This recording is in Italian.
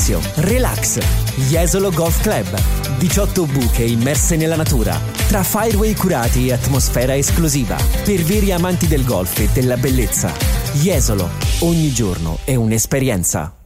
spazio, relax. Jesolo Golf Club. 18 buche immerse nella natura, tra fireway curati e atmosfera esclusiva, per veri amanti del golf e della bellezza. Jesolo, ogni giorno è un'esperienza.